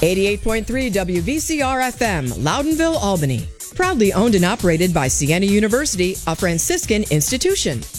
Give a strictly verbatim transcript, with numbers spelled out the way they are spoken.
eighty-eight point three W V C R F M, Loudonville, Albany. Proudly owned and operated by Siena University, a Franciscan institution.